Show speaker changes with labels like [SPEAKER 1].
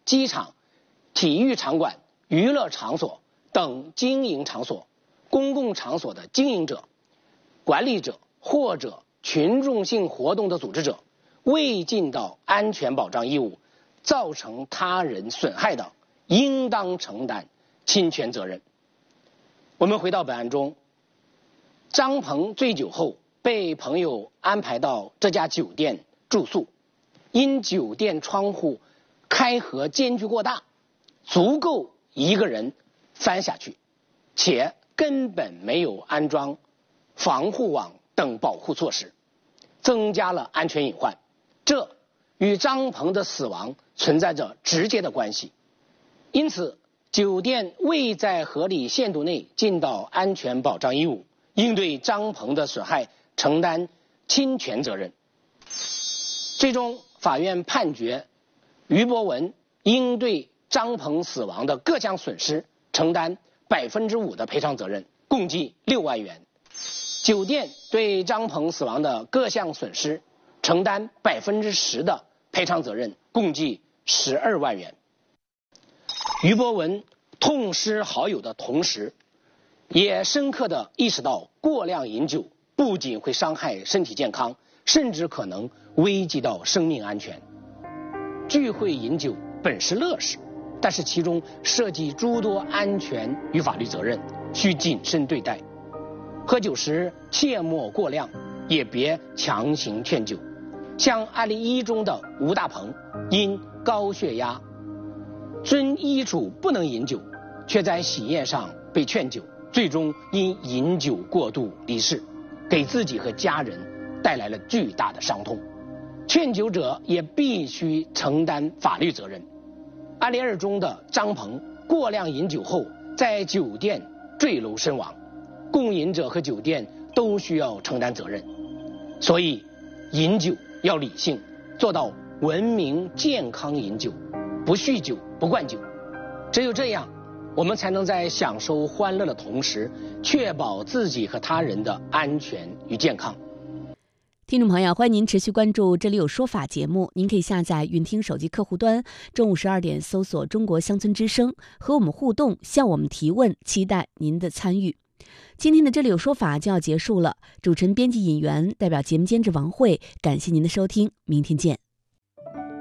[SPEAKER 1] 机场、体育场馆、娱乐场所等经营场所、公共场所的经营者、管理者或者群众性活动的组织者未尽到安全保障义务，造成他人损害的，应当承担侵权责任。我们回到本案中，张鹏醉酒后被朋友安排到这家酒店住宿，因酒店窗户开合间距过大，足够一个人翻下去，且根本没有安装防护网等保护措施，增加了安全隐患，这与张鹏的死亡存在着直接的关系。因此，酒店未在合理限度内尽到安全保障义务，应对张鹏的损害承担侵权责任。最终，法院判决于博文应对张鹏死亡的各项损失承担5%的赔偿责任，共计6万元。酒店对张鹏死亡的各项损失承担10%的赔偿责任，共计12万元。于博文痛失好友的同时，也深刻地意识到过量饮酒不仅会伤害身体健康，甚至可能危及到生命安全。聚会饮酒本是乐事，但是其中涉及诸多安全与法律责任，需谨慎对待。喝酒时切莫过量，也别强行劝酒。像案例1中的吴大鹏，因高血压遵医嘱不能饮酒，却在喜宴上被劝酒，最终因饮酒过度离世，给自己和家人带来了巨大的伤痛。劝酒者也必须承担法律责任。案例2中的张鹏过量饮酒后在酒店坠楼身亡，共饮者和酒店都需要承担责任。所以饮酒要理性，做到文明健康饮酒，不酗酒不灌酒。只有这样，我们才能在享受欢乐的同时，确保自己和他人的安全与健康。
[SPEAKER 2] 听众朋友，欢迎您持续关注《这里有说法》节目。您可以下载云听手机客户端，中午12点搜索中国乡村之声，和我们互动，向我们提问，期待您的参与。今天的《这里有说法》就要结束了，主持人、编辑、尹媛代表节目监制王慧，感谢您的收听，明天见。